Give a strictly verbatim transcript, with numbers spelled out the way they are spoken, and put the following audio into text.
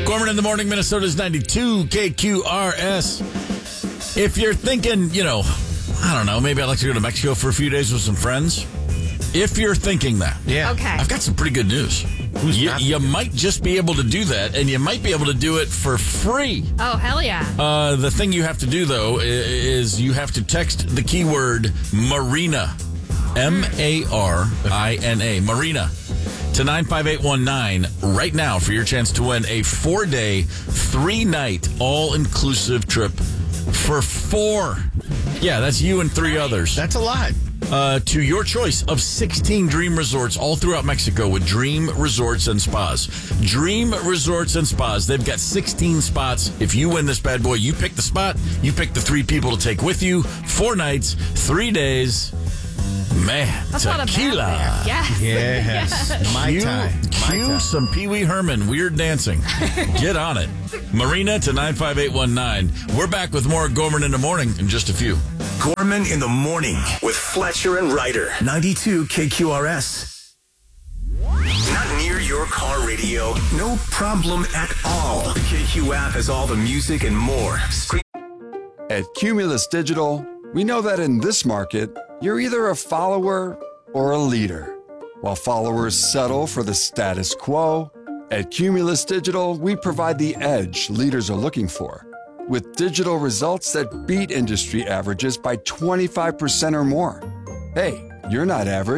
Gorman in the morning, Minnesota's ninety-two K Q R S. If you're thinking, you know, I don't know, maybe I'd like to go to Mexico for a few days with some friends. If you're thinking that, Yeah. Okay. I've got some pretty good news. Who's You, not? you might just be able to do that, and you might be able to do it for free. Oh, hell yeah. Uh, the thing you have to do, though, i- is you have to text the keyword Marina, M A R I N A, Marina, to nine five eight one nine right now for your chance to win a four-day, three-night, all-inclusive trip for four. Yeah, that's you and three others. That's a lot. Uh, to your choice of sixteen dream resorts all throughout Mexico with Dream Resorts and Spas. Dream Resorts and Spas. They've got sixteen spots. If you win this bad boy, you pick the spot. You pick the three people to take with you. Four nights, three days. Man, That's not a bad tequila. plan. Yes. Yes. My Cue, time. My cue time. some Pee Wee Herman weird dancing. Get on it. Marina to nine five eight one nine. We're back with more Gorman in the morning in just a few. Gorman in the morning with Fletcher and Ryder. ninety-two K Q R S. Not near your car radio. No problem at all. The K Q app has all the music and more. Screen- At Cumulus Digital, we know that in this market, you're either a follower or a leader. While followers settle for the status quo, at Cumulus Digital, we provide the edge leaders are looking for, with digital results that beat industry averages by twenty-five percent or more. Hey, you're not average.